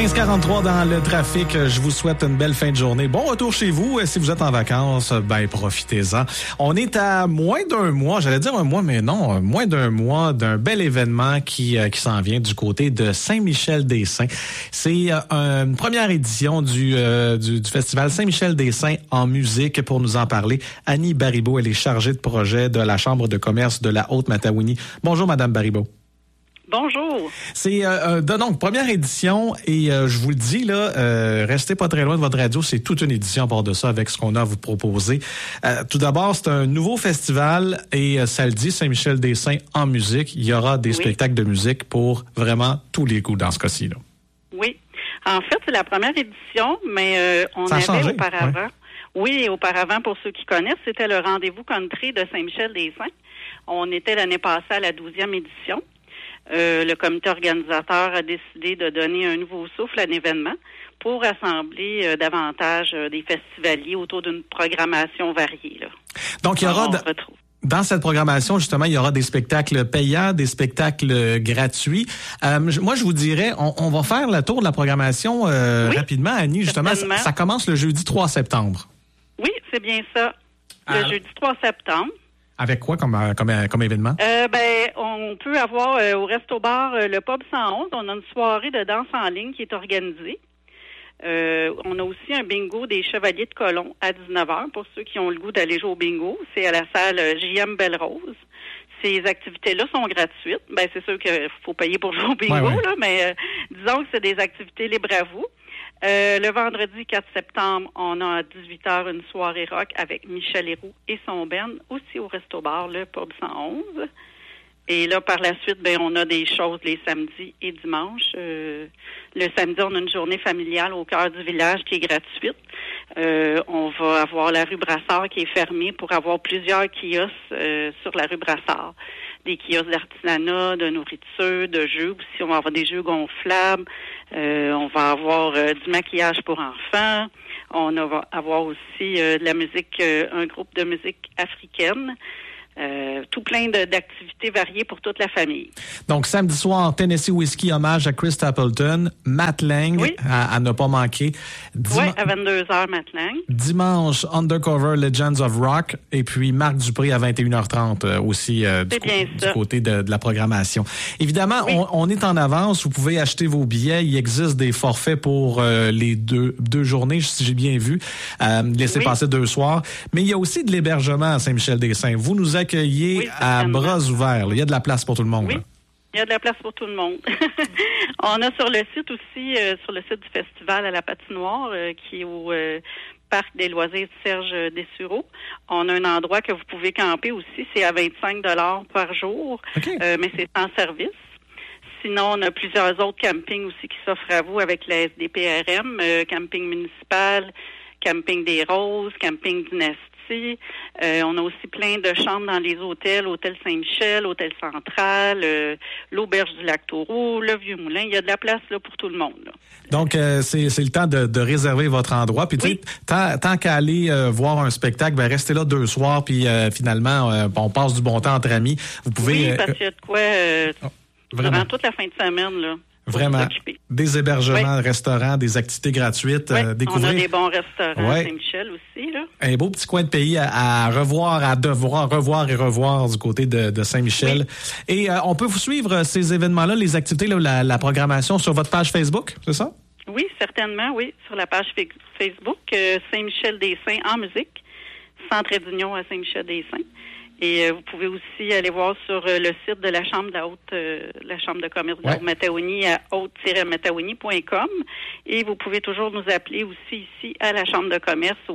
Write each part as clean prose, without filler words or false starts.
15h43 dans le trafic. Je vous souhaite une belle fin de journée. Bon retour chez vous. Si vous êtes en vacances, profitez-en. On est à moins d'un mois, j'allais dire un mois, mais non, moins d'un mois d'un bel événement qui s'en vient du côté de Saint-Michel-des-Saints. C'est une première édition du festival Saint-Michel-des-Saints en musique. Pour nous en parler, Annie Baribeau, elle est chargée de projet de la Chambre de commerce de la Haute-Matawini. Bonjour, Madame Baribeau. Bonjour. C'est donc première édition et je vous le dis là, restez pas très loin de votre radio, c'est toute une édition à part de ça avec ce qu'on a à vous proposer. Tout d'abord, c'est un nouveau festival et ça le dit, Saint-Michel-des-Saints en musique. Il y aura des spectacles de musique pour vraiment tous les goûts dans ce cas-ci là. Oui. En fait, c'est la première édition, mais on ça a avait changé, auparavant. Ouais. Oui, auparavant, pour ceux qui connaissent, c'était le rendez-vous country de Saint-Michel-des-Saints. On était l'année passée à la 12e édition. Le comité organisateur a décidé de donner un nouveau souffle à l'événement pour rassembler davantage des festivaliers autour d'une programmation variée. Là. Donc, il y aura dans cette programmation, justement, il y aura des spectacles payants, des spectacles gratuits. Moi, je vous dirais, on va faire le tour de la programmation rapidement. Annie, justement, ça commence le jeudi 3 septembre. Oui, c'est bien ça. Le jeudi 3 septembre. Avec quoi comme événement? On peut avoir au Resto-Bar le Pub 111. On a une soirée de danse en ligne qui est organisée. On a aussi un bingo des Chevaliers de Colomb à 19h pour ceux qui ont le goût d'aller jouer au bingo. C'est à la salle JM Belle-Rose. Ces activités-là sont gratuites. C'est sûr qu'il faut payer pour jouer au bingo, là, mais disons que c'est des activités libres à vous. Le vendredi 4 septembre, on a à 18h une soirée rock avec Michel Héroux et son band, aussi au Resto-Bar, le Pub 111. Et là, par la suite, on a des choses les samedis et dimanches. Le samedi, on a une journée familiale au cœur du village qui est gratuite. On va avoir la rue Brassard qui est fermée pour avoir plusieurs kiosques sur la rue Brassard. Des kiosques d'artisanat, de nourriture, de jeux. Aussi, on va avoir des jeux gonflables. On va avoir du maquillage pour enfants. On va avoir aussi de la musique, un groupe de musique africaine. Tout plein d'activités variées pour toute la famille. Donc, samedi soir, Tennessee Whiskey, hommage à Chris Stapleton. Matt Lang, à ne pas manquer. À 22h, Matt Lang. Dimanche, Undercover Legends of Rock. Et puis, Marc Dupré à 21h30 aussi du côté de la programmation. Évidemment, on est en avance. Vous pouvez acheter vos billets. Il existe des forfaits pour les deux journées, si j'ai bien vu. Laissez passer 2 soirs. Mais il y a aussi de l'hébergement à Saint-Michel-des-Saints. Vous nous accueillir à bras ouverts. Il y a de la place pour tout le monde. Oui, il y a de la place pour tout le monde. On a sur le site aussi, sur le site du festival à la patinoire, qui est au Parc des loisirs Serge Dessureau. On a un endroit que vous pouvez camper aussi. C'est à 25 $ par jour, mais c'est sans service. Sinon, on a plusieurs autres campings aussi qui s'offrent à vous avec la SDPRM, camping municipal, camping des Roses, camping Dynastie. On a aussi plein de chambres dans les hôtels, Hôtel Saint-Michel, Hôtel Central, l'Auberge du Lac-Taureau, le Vieux-Moulin. Il y a de la place là, pour tout le monde. Là. Donc, c'est le temps de réserver votre endroit. Puis, tu sais, tant qu'à aller voir un spectacle, restez là 2 soirs. Puis, finalement, on passe du bon temps entre amis. Vous pouvez... Oui, parce qu'il y a de quoi durant toute la fin de semaine, là. Vraiment. Des hébergements, restaurants, des activités gratuites. On a des bons restaurants à Saint-Michel aussi. Là. Un beau petit coin de pays à revoir, à devoir revoir et revoir du côté de Saint-Michel. Oui. Et on peut vous suivre ces événements-là, les activités, là, la programmation sur votre page Facebook, c'est ça? Oui, certainement, oui. Sur la page Facebook, Saint-Michel-des-Saints en musique, Centre d'union à Saint-Michel-des-Saints. Et vous pouvez aussi aller voir sur le site de la Chambre la Chambre de commerce de la Haute-Matawini à haute-matawini.com. Et vous pouvez toujours nous appeler aussi ici à la Chambre de commerce au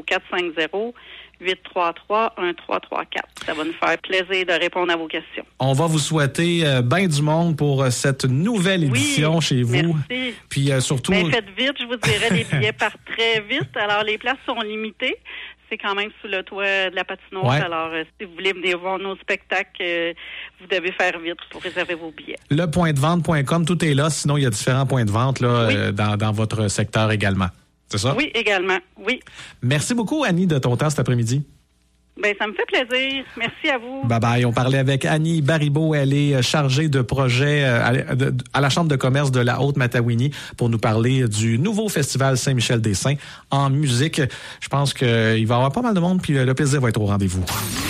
450-833-1334. Ça va nous faire plaisir de répondre à vos questions. On va vous souhaiter bien du monde pour cette nouvelle édition chez vous. Merci. Puis surtout... faites vite, je vous dirais, les billets partent très vite. Alors, les places sont limitées. C'est quand même sous le toit de la patinoire. Alors, si vous voulez venir voir nos spectacles, vous devez faire vite pour réserver vos billets. Lepointdevente.com, tout est là. Sinon, il y a différents points de vente là, dans votre secteur également. C'est ça? Oui, également. Oui. Merci beaucoup, Annie, de ton temps cet après-midi. Ben, ça me fait plaisir. Merci à vous. Bye bye. On parlait avec Annie Baribeau. Elle est chargée de projet à la Chambre de commerce de la Haute-Matawini pour nous parler du nouveau festival Saint-Michel-des-Saints en musique. Je pense qu'il va y avoir pas mal de monde puis le plaisir va être au rendez-vous.